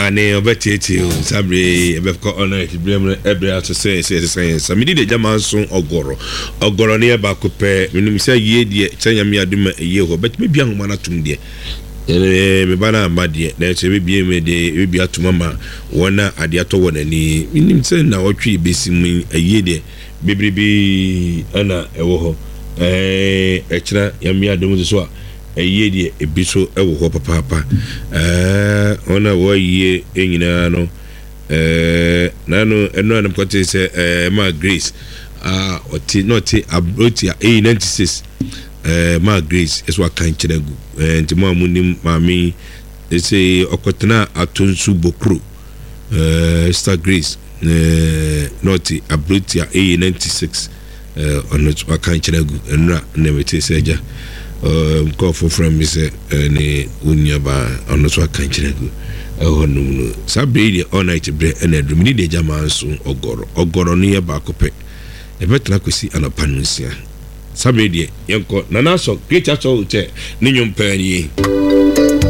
ane obetete sabre ebeko ona tibrem ebra to say samedi de jama so ogoro ne ba ko pe minum say ye de chanyam ya dum ye ho bet me bia homa na tum de me bana amade na che bia me de bia tuma ma wona ade ato wonani minum say na otwe besim ye de bebribi ana ewo ho ekira yam ya dum so eye de ebiso ewo ho papa ona wo ye enyina no nano eno anam kote se ma Grace oti noti abroti 96 ma Grace eso akan kyeregu nti mo amunim mami ese okotena atonsu bokro Star Grace noti abroti 96 ono akan kyeregu enra na mete seja go for from me say ne unyaba ono so akan kyeregu ehonum sabre all night bre enedrum ni de jama so ogoro no ye ba kope e betra kwesi anapanusia sabre de yenko nana so great acho che ne nyom pani